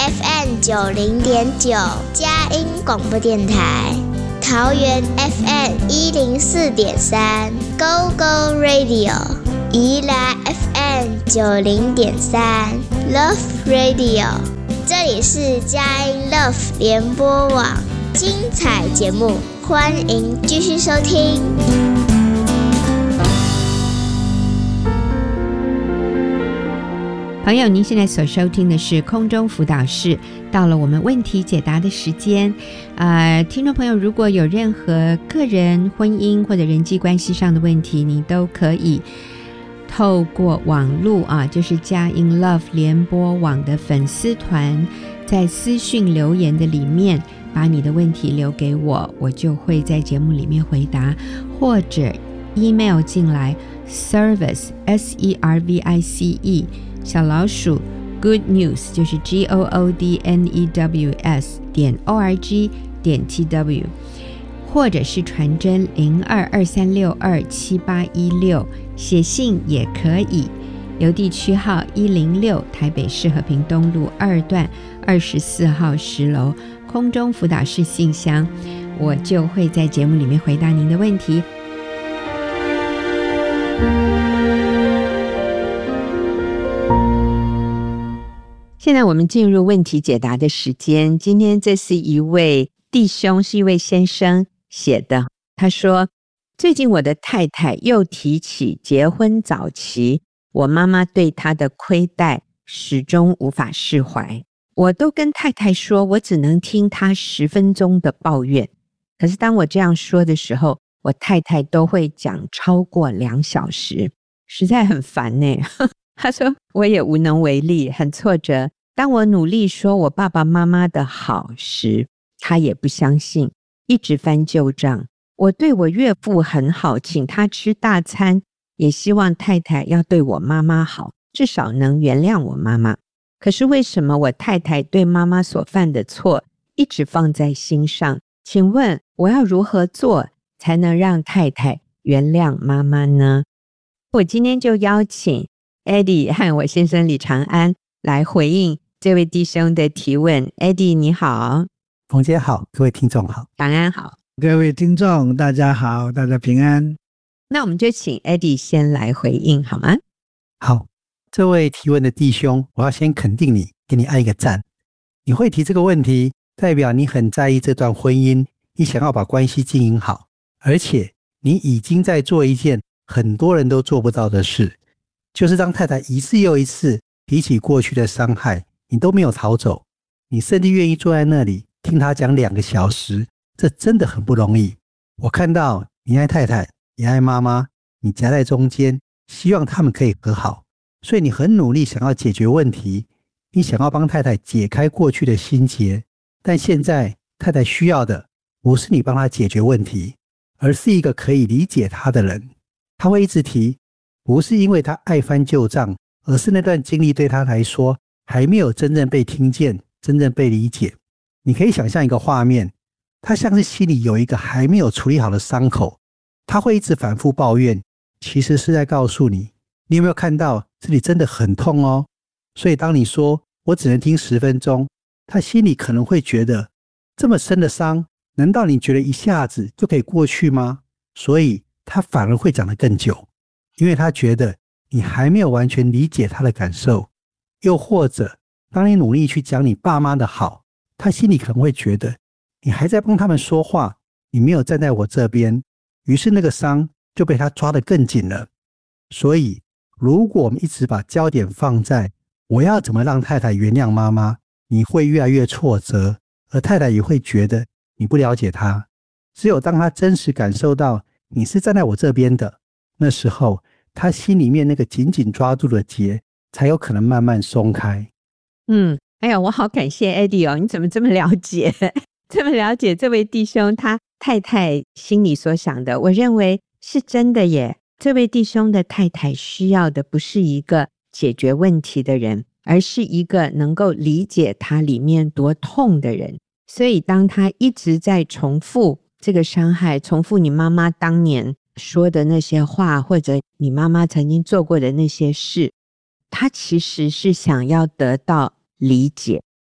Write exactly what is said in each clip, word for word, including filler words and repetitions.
F M 九零点九佳音广播电台，桃园 F M 一零四点三 Go Go Radio， 宜兰 F M 九零点三 Love Radio。这里是佳音 Love 联播网，精彩节目，欢迎继续收听。 朋友，您现在所收听的是空中辅导室，到了我们问题解答的时间。呃，听众朋友，如果有任何个人、婚姻或者人际关系上的问题，你都可以透过网路啊，就是佳音 Love 联播网的粉丝团，在私讯留言的里面把你的问题留给我，我就会在节目里面回答，或者 email 进来 service S E R V I C E 小老鼠 good news 就是 G O O D N E W S 点 O R G 点 T W， 或者是传真零二二三六二七八一六，写信也可以，邮递区号一零六，台北市和平东路二段二十四号十楼，空中辅导室信箱，我就会在节目里面回答您的问题。现在我们进入问题解答的时间。今天这是一位弟兄，是一位先生写的。他说，最近我的太太又提起结婚早期我妈妈对她的亏待，始终无法释怀。我都跟太太说，我只能听她十分钟的抱怨。可是当我这样说的时候，我太太都会讲超过两小时，实在很烦呢。她说我也无能为力，很挫折。当我努力说我爸爸妈妈的好时，他也不相信，一直翻旧账。我对我岳父很好，请他吃大餐，也希望太太要对我妈妈好，至少能原谅我妈妈。可是为什么我太太对妈妈所犯的错一直放在心上？请问我要如何做才能让太太原谅妈妈呢？我今天就邀请 Eddie 和我先生李长安来回应这位弟兄的提问。 Eddie 你好。 冯姐好，各位听众好。 长安好。 各位听众大家好，大家平安。 那我们就请 Eddie 先来回应好吗？ 好，这位提问的弟兄，我要先肯定你，给你按一个赞。你会提这个问题，代表你很在意这段婚姻，你想要把关系经营好，而且你已经在做一件很多人都做不到的事，就是当太太一次又一次提起过去的伤害，你都没有逃走，你甚至愿意坐在那里听她讲两个小时，这真的很不容易。我看到你爱太太也爱妈妈，你夹在中间，希望他们可以和好，所以你很努力想要解决问题，你想要帮太太解开过去的心结。但现在太太需要的不是你帮她解决问题，而是一个可以理解她的人。她会一直提，不是因为她爱翻旧账，而是那段经历对她来说还没有真正被听见，真正被理解。你可以想象一个画面，她像是心里有一个还没有处理好的伤口，她会一直反复抱怨，其实是在告诉你，你有没有看到这里真的很痛哦。所以当你说我只能听十分钟，她心里可能会觉得，这么深的伤，难道你觉得一下子就可以过去吗？所以她反而会讲得更久，因为她觉得你还没有完全理解她的感受。又或者当你努力去讲你爸妈的好，她心里可能会觉得你还在帮他们说话，你没有站在我这边，于是那个伤就被她抓得更紧了。所以如果我们一直把焦点放在我要怎么让太太原谅妈妈，你会越来越挫折，而太太也会觉得你不了解她。只有当她真实感受到你是站在我这边的，那时候她心里面那个紧紧抓住的结才有可能慢慢松开。 嗯，哎呀，我好感谢 Eddie 哦，你怎么这么了解这么了解这位弟兄他太太心里所想的。我认为是真的耶，这位弟兄的太太需要的不是一个解决问题的人，而是一个能够理解他里面多痛的人。所以当他一直在重复这个伤害，重复你妈妈当年说的那些话，或者你妈妈曾经做过的那些事，他其实是想要得到理解，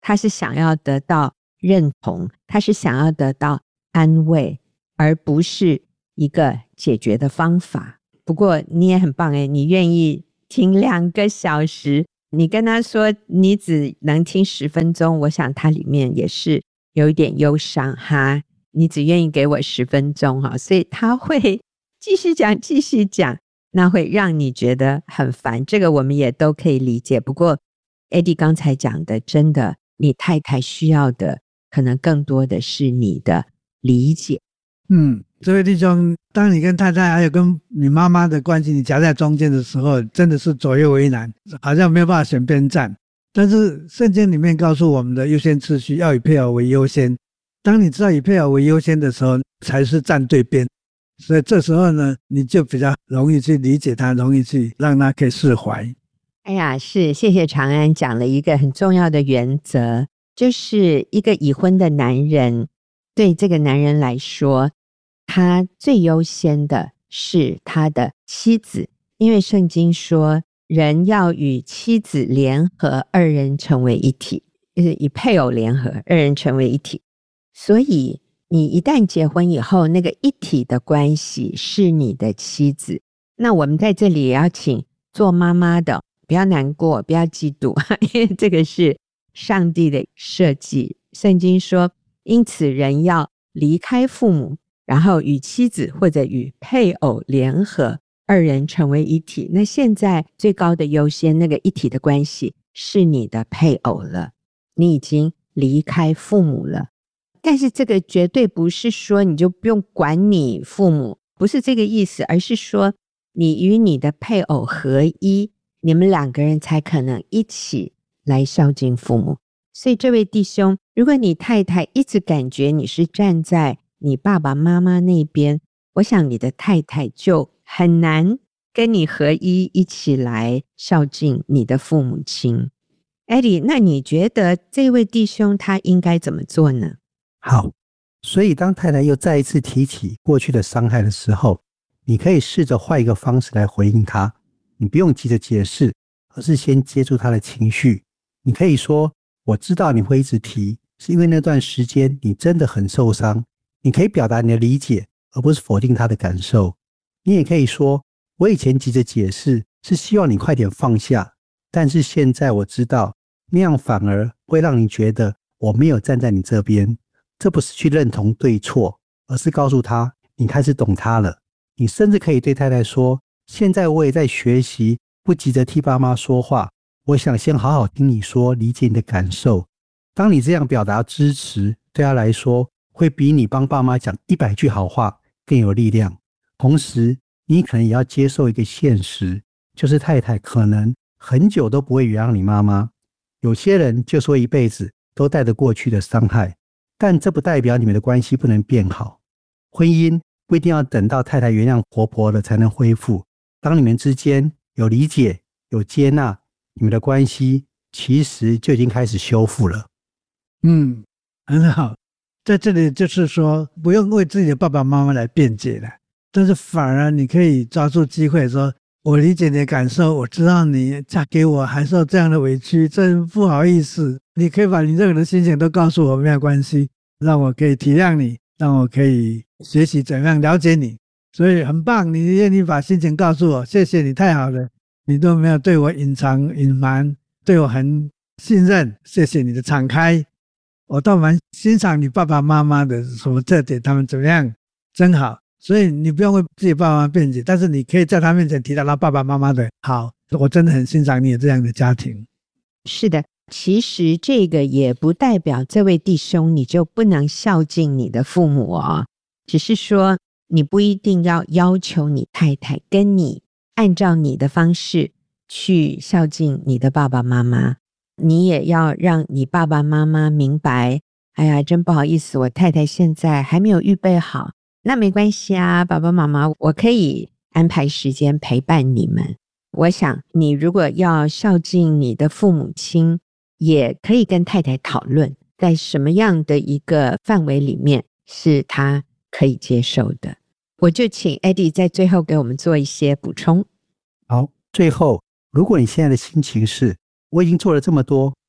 他是想要得到认同，他是想要得到安慰，而不是一个解决的方法。不过你也很棒诶，你愿意听两个小时，你跟他说你只能听十分钟，我想他里面也是有一点忧伤哈，你只愿意给我十分钟哈，所以他会继续讲继续讲，那会让你觉得很烦，这个我们也都可以理解。不过 Eddie 刚才讲的，真的你太太需要的可能更多的是你的理解。 嗯，这位弟兄，当你跟太太还有跟你妈妈的关系你夹在中间的时候，真的是左右为难，好像没有办法选边站。但是圣经里面告诉我们的优先次序要以配偶为优先，当你知道以配偶为优先的时候，才是站对边。所以这时候呢，你就比较容易去理解他，容易去让他可以释怀。 哎呀，是，谢谢长安讲了一个很重要的原则，就是一个已婚的男人，对这个男人来说，他最优先的是他的妻子，因为圣经说人要与妻子联合，二人成为一体，就是以配偶联合，二人成为一体。所以你一旦结婚以后，那个一体的关系是你的妻子。那我们在这里也要请做妈妈的不要难过，不要嫉妒，因为这个是上帝的设计。圣经说，因此人要离开父母，然后与妻子或者与配偶联合，二人成为一体。那现在最高的优先，那个一体的关系是你的配偶了，你已经离开父母了。但是这个绝对不是说你就不用管你父母，不是这个意思，而是说你与你的配偶合一，你们两个人才可能一起来孝敬父母。所以这位弟兄，如果你太太一直感觉你是站在你爸爸妈妈那边，我想你的太太就很难跟你合一，一起来孝敬你的父母亲。Eddie， 那你觉得这位弟兄他应该怎么做呢？ 好，所以当太太又再一次提起过去的伤害的时候，你可以试着换一个方式来回应她。你不用急着解释，而是先接住她的情绪。你可以说，我知道你会一直提，是因为那段时间你真的很受伤。你可以表达你的理解，而不是否定她的感受。你也可以说，我以前急着解释，是希望你快点放下，但是现在我知道，那样反而会让你觉得我没有站在你这边。这不是去认同对错，而是告诉他你开始懂他了。你甚至可以对太太说，现在我也在学习，不急着替爸妈说话，我想先好好听你说，理解你的感受。当你这样表达支持，对他来说会比你帮爸妈讲一百句好话更有力量。同时你可能也要接受一个现实，就是太太可能很久都不会原谅你妈妈。有些人就说一辈子都带着过去的伤害，但这不代表你们的关系不能变好。婚姻不一定要等到太太原谅婆婆了才能恢复。当你们之间有理解、有接纳，你们的关系其实就已经开始修复了。 嗯，很好。在这里就是说，不用为自己的爸爸妈妈来辩解了，但是反而你可以抓住机会说，我理解你的感受，我知道你嫁给我还受这样的委屈，真不好意思。你可以把你任何的心情都告诉我，没有关系，让我可以体谅你，让我可以学习怎样了解你。所以很棒，你愿意把心情告诉我，谢谢你，太好了，你都没有对我隐藏隐瞒，对我很信任，谢谢你的敞开。我倒蛮欣赏你爸爸妈妈的什么这点，他们怎么样，真好。所以你不用为自己爸爸妈妈辩解，但是你可以在他面前提到他爸爸妈妈的好，我真的很欣赏你有这样的家庭。 是的，其实这个也不代表这位弟兄你就不能孝敬你的父母哦，只是说你不一定要要求你太太跟你按照你的方式去孝敬你的爸爸妈妈，你也要让你爸爸妈妈明白，哎呀，真不好意思，我太太现在还没有预备好，那没关系啊，爸爸妈妈，我可以安排时间陪伴你们。我想你如果要孝敬你的父母亲，也可以跟太太讨论，在什么样的一个范围里面是他可以接受的。我就请 Eddie 在最后给我们做一些补充。 好，最后，如果你现在的心情是我已经做了这么多，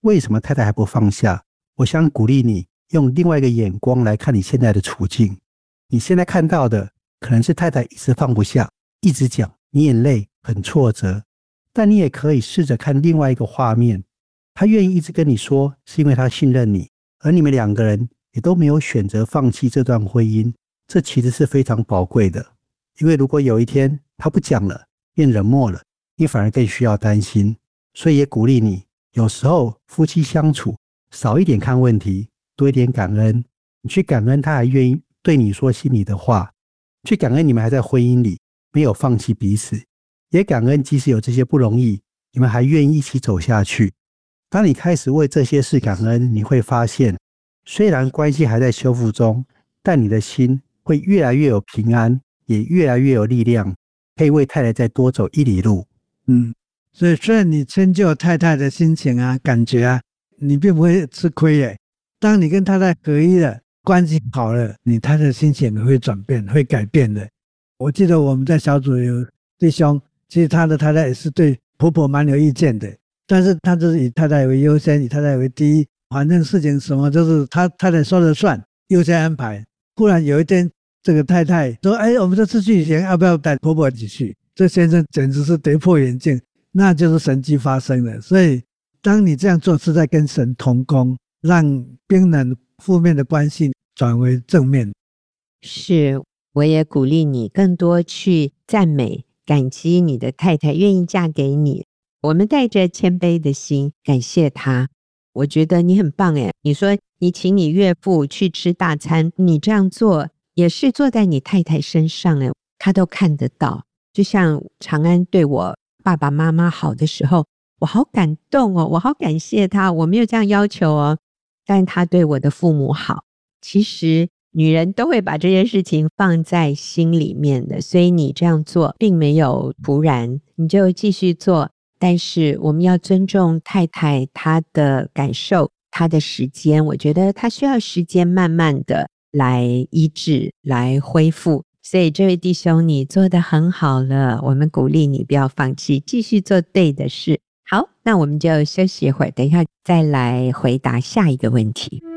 为什么太太还不放下？我想鼓励你用另外一个眼光来看你现在的处境。你现在看到的可能是太太一直放不下，一直讲，你也累，很挫折。但你也可以试着看另外一个画面，她愿意一直跟你说，是因为她信任你，而你们两个人也都没有选择放弃这段婚姻，这其实是非常宝贵的。因为如果有一天她不讲了，变冷漠了，你反而更需要担心。所以也鼓励你，有时候夫妻相处少一点看问题，多一点感恩。你去感恩他还愿意对你说心里的话，去感恩你们还在婚姻里没有放弃彼此，也感恩即使有这些不容易，你们还愿意一起走下去。当你开始为这些事感恩，你会发现虽然关系还在修复中，但你的心会越来越有平安，也越来越有力量，可以为太太再多走一里路。 嗯，所以虽然你迁就太太的心情啊、感觉啊，你并不会吃亏耶。当你跟太太合一了，关系好了，你太太的心情也会转变，会改变的。我记得我们在小组有弟兄，其实他的太太也是对婆婆蛮有意见的，但是他就是以太太为优先，以太太为第一，反正事情什么都是他太太说了算，优先安排。忽然有一天，这个太太说：“哎，我们这次去旅行要不要带婆婆一起去？”这先生简直是跌破眼镜，那就是神迹发生了。所以，当你这样做，是在跟神同工，让冰冷负面的关系转为正面。 是，我也鼓励你更多去赞美、感激你的太太愿意嫁给你。我们带着谦卑的心感谢她。我觉得你很棒耶，你说你请你岳父去吃大餐，你这样做也是做在你太太身上耶，她都看得到。就像长安对我爸爸妈妈好的时候，我好感动哦，我好感谢他，我没有这样要求哦，但他对我的父母好。其实女人都会把这件事情放在心里面的，所以你这样做并没有突然，你就继续做。但是我们要尊重太太她的感受，她的时间，我觉得她需要时间慢慢的来医治，来恢复。所以这位弟兄，你做得很好了，我们鼓励你不要放弃，继续做对的事。好，那我们就休息一会儿，等一下再来回答下一个问题。